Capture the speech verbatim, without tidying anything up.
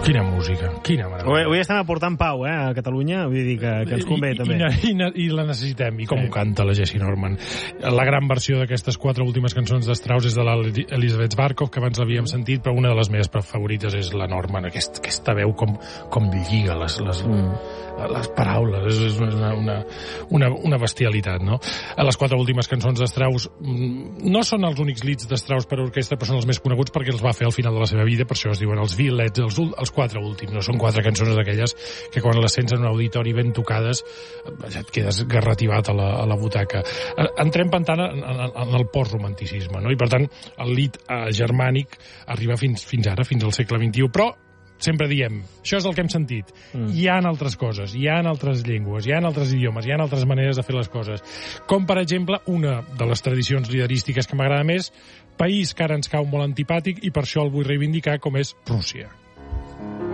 Quina música, quina meravella. Avui, avui estem aportant pau, eh, a Catalunya, vull dir que, que ens convé, I, també. I, i, I la necessitem, i com sí. ho canta la Jessie Norman. La gran versió d'aquestes quatre últimes cançons d'Strauss és de l'Elisabeth Barkov, que abans l'havíem sentit, però una de les meves favorites és la Norman, aquest, aquesta veu com, com lliga les, les, mm. les paraules, és, és una, una, una, una bestialitat, no? Les quatre últimes cançons d'Strauss no són els únics leads d'Strauss per a orquestra, però són els més coneguts perquè els va fer al final de la seva vida, per això es diuen els V-Leds, els, els quatre últims, no són quatre cançons d'aquelles que quan les sents en un auditori ben tocades ja et quedes garrativat a la, a la butaca. Entrem per tant en, en, en el postromanticisme, no? I per tant el lead eh, germànic arriba fins, fins ara, fins al segle vint-i-u, però sempre diem, això és el que hem sentit. Mm. Hi ha altres coses, hi ha altres llengües, hi ha altres idiomes, hi ha altres maneres de fer les coses. Com, per exemple, una de les tradicions liderístiques que m'agrada més, país que ara ens cau molt antipàtic i per això el vull reivindicar, com és Rússia.